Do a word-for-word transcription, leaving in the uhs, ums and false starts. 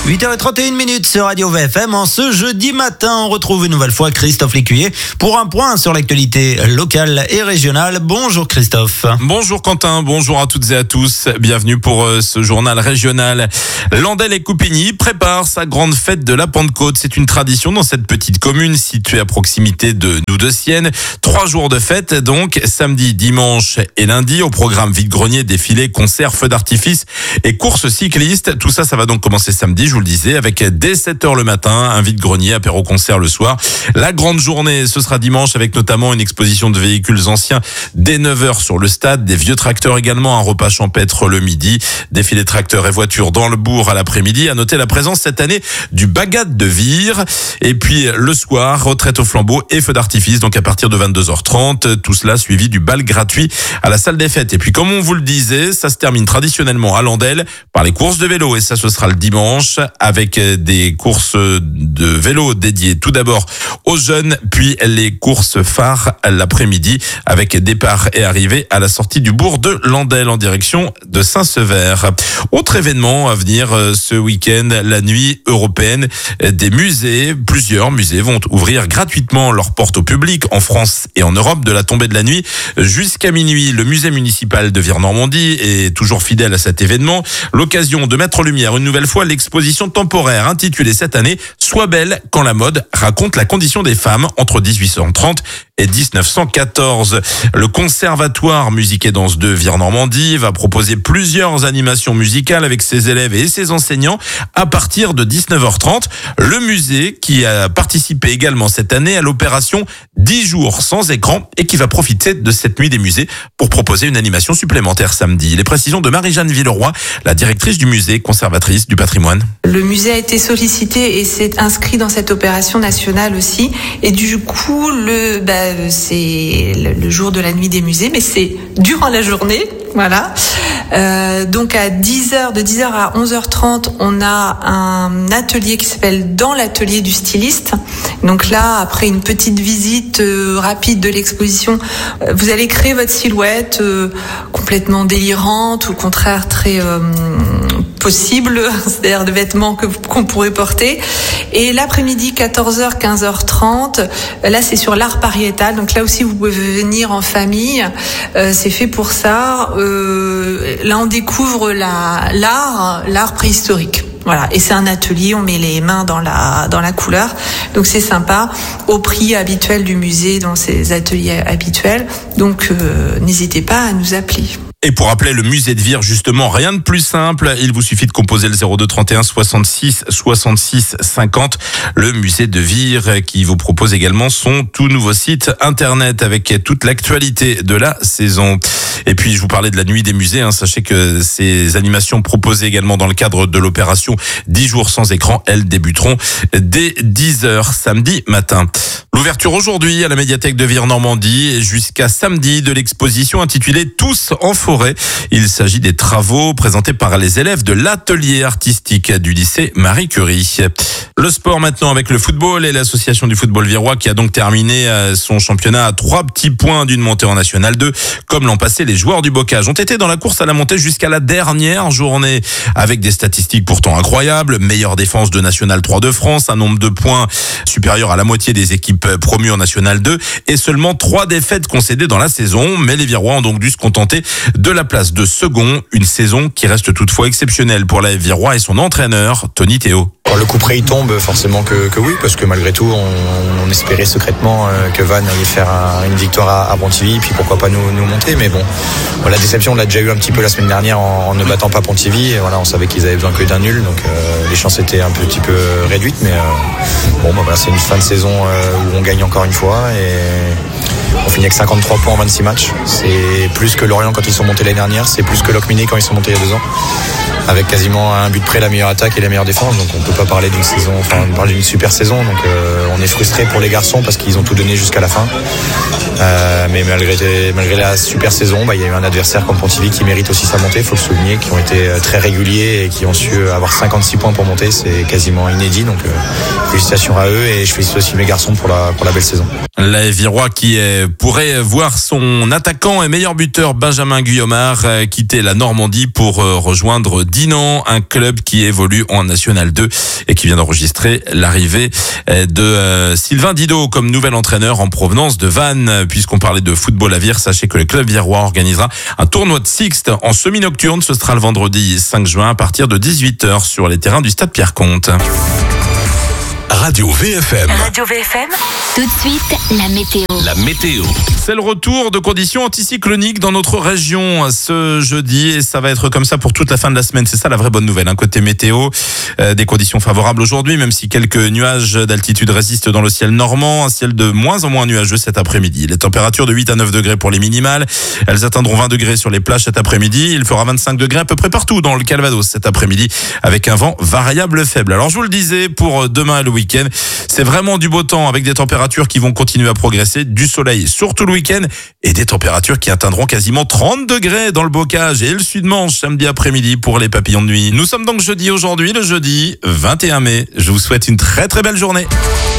huit heures trente et une minutes sur Radio V F M. En ce jeudi matin, on retrouve une nouvelle fois Christophe Lécuyer pour un point sur l'actualité locale et régionale. Bonjour Christophe. Bonjour Quentin, bonjour à toutes et à tous. Bienvenue pour ce journal régional. Landelle et Coupigny préparent sa grande fête de la Pentecôte. C'est une tradition dans cette petite commune située à proximité de Noux-de-Sienne. Trois jours de fête donc, samedi, dimanche et lundi. Au programme vide-grenier, défilé, concerts, feux d'artifice et courses cyclistes. Tout ça, ça va donc commencer samedi, je vous le disais, avec dès sept heures le matin, un vide-grenier, apéro-concert le soir. La grande journée, ce sera dimanche avec notamment une exposition de véhicules anciens dès neuf heures sur le stade, des vieux tracteurs également, un repas champêtre le midi, défilé tracteurs et voitures dans le bourg à l'après-midi. À noter la présence cette année du Bagat de Vire. Et puis le soir, retraite au flambeau et feux d'artifice, donc à partir de vingt-deux heures trente. Tout cela suivi du bal gratuit à la salle des fêtes. Et puis comme on vous le disait, ça se termine traditionnellement à Landelle par les courses de vélo. Et ça, ce sera le dimanche avec des courses de vélo dédiées tout d'abord aux jeunes, puis les courses phares l'après-midi avec départ et arrivée à la sortie du bourg de Landelle en direction de Saint-Sever. Autre événement à venir ce week-end, la nuit européenne des musées. Plusieurs musées vont ouvrir gratuitement leurs portes au public en France et en Europe de la tombée de la nuit jusqu'à minuit. Le musée municipal de Vire-Normandie est toujours fidèle à cet événement. L'occasion de mettre en lumière une nouvelle fois l'exposition temporaire intitulée cette année « Sois belle quand la mode raconte la condition des femmes entre dix-huit cent trente et dix-neuf cent quatorze. Le Conservatoire Musique et Danse de Vire-Normandie va proposer plusieurs animations musicales avec ses élèves et ses enseignants à partir de dix-neuf heures trente. Le musée qui a participé également cette année à l'opération dix jours sans écran et qui va profiter de cette nuit des musées pour proposer une animation supplémentaire samedi. Les précisions de Marie-Jeanne Villeroy, la directrice du musée, conservatrice du patrimoine. Le musée a été sollicité et s'est inscrit dans cette opération nationale aussi. Et du coup, le, bah, c'est le jour de la nuit des musées, mais c'est durant la journée. Voilà. Euh, donc à dix heures, de dix heures à onze heures trente, on a un atelier qui s'appelle Dans l'atelier du styliste. Donc là, après une petite visite euh, rapide de l'exposition, euh, vous allez créer votre silhouette euh, complètement délirante ou au contraire très euh, possible, c'est-à-dire de vêtements que, qu'on pourrait porter. Et l'après-midi, quatorze heures, quinze heures trente, là c'est sur l'art pariétal. Donc là aussi, vous pouvez venir en famille. Euh, c'est fait pour ça. Euh, là, on découvre la, l'art, l'art préhistorique. Voilà, et c'est un atelier, on met les mains dans la dans la couleur, donc c'est sympa, au prix habituel du musée dans ces ateliers habituels. Donc euh, n'hésitez pas à nous appeler. Et pour appeler le musée de Vire, justement, rien de plus simple. Il vous suffit de composer le zéro deux trente et un soixante-six soixante-six cinquante. Le musée de Vire qui vous propose également son tout nouveau site internet avec toute l'actualité de la saison. Et puis, je vous parlais de la nuit des musées. Hein. Sachez que ces animations proposées également dans le cadre de l'opération dix jours sans écran, elles débuteront dès dix heures samedi matin. L'ouverture aujourd'hui à la médiathèque de Vire-Normandie et jusqu'à samedi de l'exposition intitulée Tous en forêt. Il s'agit des travaux présentés par les élèves de l'atelier artistique du lycée Marie Curie. Le sport maintenant avec le football et l'association du football virois qui a donc terminé son championnat à trois petits points d'une montée en National deux. Comme l'an passé, les joueurs du Bocage ont été dans la course à la montée jusqu'à la dernière journée avec des statistiques pourtant incroyables. Meilleure défense de National trois de France, un nombre de points supérieur à la moitié des équipes promues en National deux et seulement trois défaites concédées dans la saison. Mais les Virois ont donc dû se contenter de la place de second. Une saison qui reste toutefois exceptionnelle pour la Virois et son entraîneur, Tony Théo. Quand le coup près il tombe, forcément que, que oui, parce que malgré tout, on, on espérait secrètement que Vannes allait faire un, une victoire à, à Pontivy, puis pourquoi pas nous, nous monter. Mais bon, la déception, on l'a déjà eu un petit peu la semaine dernière en, en ne battant pas Pontivy. Et voilà, on savait qu'ils avaient besoin que d'un nul, donc euh, les chances étaient un petit peu réduites. Mais euh, bon, bah, voilà, c'est une fin de saison euh, où on gagne encore une fois et on finit avec cinquante-trois points en vingt-six matchs. C'est plus que Lorient quand ils sont montés l'année dernière, c'est plus que Locminé quand ils sont montés il y a deux ans. Avec quasiment un but près la meilleure attaque et la meilleure défense, donc on peut pas parler d'une saison, enfin on parle d'une super saison, donc euh, on est frustré pour les garçons parce qu'ils ont tout donné jusqu'à la fin. Euh, mais malgré malgré la super saison, bah il y a eu un adversaire comme Pontivy qui mérite aussi sa montée, il faut le souligner, qui ont été très réguliers et qui ont su avoir cinquante-six points pour monter, c'est quasiment inédit, donc euh, félicitations à eux et je félicite aussi mes garçons pour la pour la belle saison. La Virois qui euh, pourrait voir son attaquant et meilleur buteur Benjamin Guillaumard euh, quitter la Normandie pour euh, rejoindre Dinan, un club qui évolue en National deux et qui vient d'enregistrer l'arrivée de euh, Sylvain Didot comme nouvel entraîneur en provenance de Vannes. Puisqu'on parlait de football à Vire, sachez que le club virois organisera un tournoi de Sixte en semi-nocturne. Ce sera le vendredi cinq juin à partir de dix-huit heures sur les terrains du stade Pierre-Comte. Radio V F M. Radio V F M. Tout de suite, la météo. La météo. C'est le retour de conditions anticycloniques dans notre région ce jeudi et ça va être comme ça pour toute la fin de la semaine. C'est ça la vraie bonne nouvelle, hein. Côté météo, euh, des conditions favorables aujourd'hui, même si quelques nuages d'altitude résistent dans le ciel normand. Un ciel de moins en moins nuageux cet après-midi. Les températures de huit à neuf degrés pour les minimales. Elles atteindront vingt degrés sur les plages cet après-midi. Il fera vingt-cinq degrés à peu près partout dans le Calvados cet après-midi avec un vent variable faible. Alors je vous le disais, pour demain et le week-end, c'est vraiment du beau temps avec des températures qui vont continuer à progresser, du soleil surtout le week-end et des températures qui atteindront quasiment trente degrés dans le Bocage et le Sud-Manche samedi après-midi pour les papillons de nuit. Nous sommes donc jeudi aujourd'hui, le jeudi vingt et un mai. Je vous souhaite une très très belle journée.